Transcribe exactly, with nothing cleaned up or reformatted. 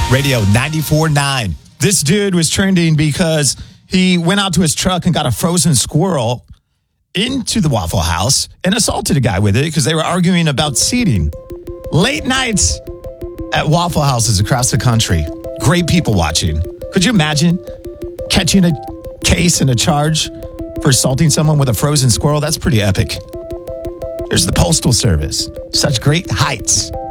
Radio ninety-four point nine. This dude was trending because he went out to his truck and got a frozen squirrel into the Waffle House and assaulted a guy with it because they were arguing about seating. Late nights at Waffle Houses across the country. Great people watching. Could you imagine catching a case and a charge for assaulting someone with a frozen squirrel? That's pretty epic. There's the Postal Service. Such great heights.